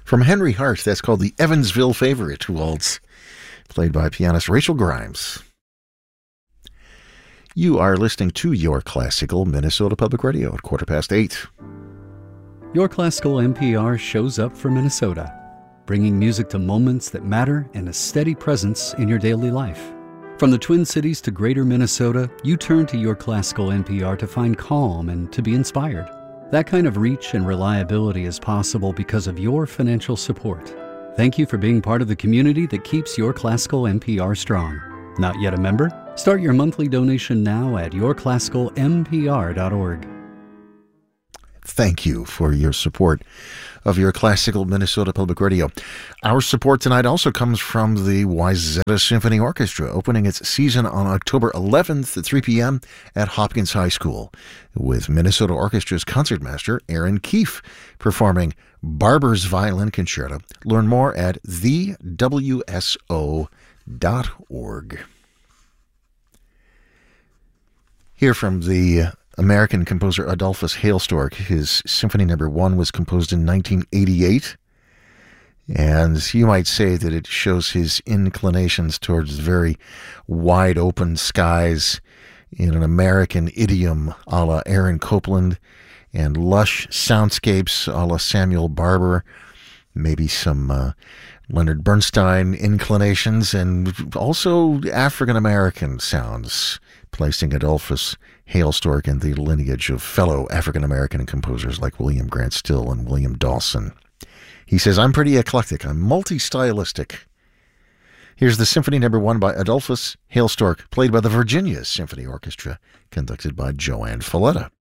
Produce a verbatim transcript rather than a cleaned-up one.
From Henry Hart, that's called the Evansville Favorite Waltz, played by pianist Rachel Grimes. You are listening to Your Classical Minnesota Public Radio at quarter past eight. Your Classical N P R shows up for Minnesota, bringing music to moments that matter and a steady presence in your daily life. From the Twin Cities to Greater Minnesota, you turn to Your Classical N P R to find calm and to be inspired. That kind of reach and reliability is possible because of your financial support. Thank you for being part of the community that keeps Your Classical N P R strong. Not yet a member? Start your monthly donation now at your classical n p r dot org. Thank you for your support of Your Classical Minnesota Public Radio. Our support tonight also comes from the Wayzata Symphony Orchestra, opening its season on October eleventh at three p.m. at Hopkins High School, with Minnesota Orchestra's concertmaster Aaron Keefe performing Barber's Violin Concerto. Learn more at the w s o dot org. Hear from the American composer Adolphus Hailstork. His Symphony Number One was composed in nineteen eighty-eight, and you might say that it shows his inclinations towards very wide-open skies in an American idiom a la Aaron Copland, and lush soundscapes a la Samuel Barber, maybe some uh, Leonard Bernstein inclinations, and also African-American sounds, placing Adolphus Hailstork in the lineage of fellow African-American composers like William Grant Still and William Dawson. He says, I'm pretty eclectic. I'm multi-stylistic. Here's the Symphony Number One by Adolphus Hailstork, played by the Virginia Symphony Orchestra, conducted by Joanne Falletta.